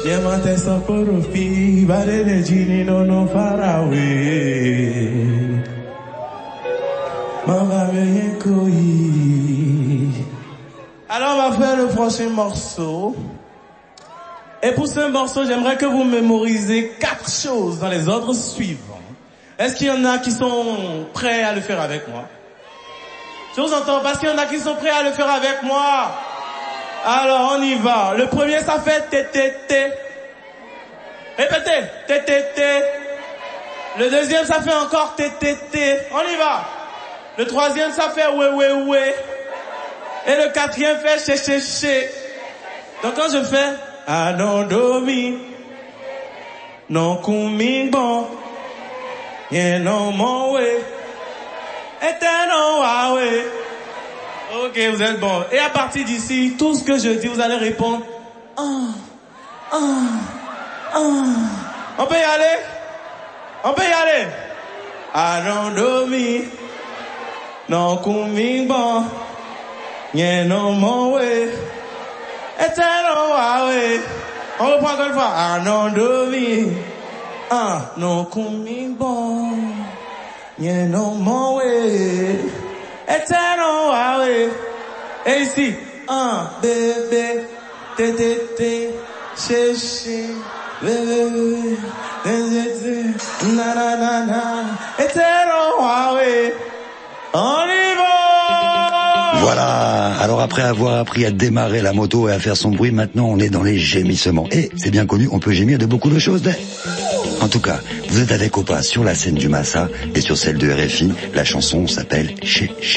Diamante soporofi, barele gini no farawe. Mama koi. Alors on va faire le prochain morceau. Et pour ce morceau, j'aimerais que vous mémorisez 4 choses dans les ordres suivants. Est-ce qu'il y en a qui sont prêts à le faire avec moi? Je vous entends parce qu'il y en a qui sont prêts à le faire avec moi. Alors on y va. Le premier ça fait T-T-T. Répétez. T-T-T. Le deuxième ça fait encore T-T-T. On y va. Le troisième ça fait ouais. Et le quatrième fait ché. Donc quand je fais Adodomi, non kumi bon, yen non mon way, éternel way. Ok, vous êtes bon. Et à partir d'ici, tout ce que je dis, vous allez répondre. On peut y aller? On peut y aller? Adodomi, non kumi bon, yen non mon way. On reprend encore une fois. Anondomi, non kumi bon, yen no mon way, éternel. Et ici, bébé, tétété, chéché, bébé, nanana, éternel. On y va! Voilà, alors après avoir appris à démarrer la moto et à faire son bruit, maintenant on est dans les gémissements. Et c'est bien connu, on peut gémir de beaucoup de choses. En tout cas, vous êtes avec Opa sur la scène du Massa et sur celle de RFI, la chanson s'appelle Ché.